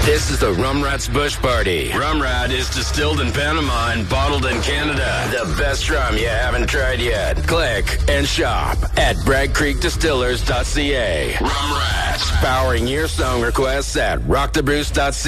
This is the Rum Rats Bush Party. Rum Rat is distilled in Panama and bottled in Canada. The best rum you haven't tried yet. Click and shop at BraggCreekDistillers.ca. Rum Rats, powering your song requests at rockthebruce.ca.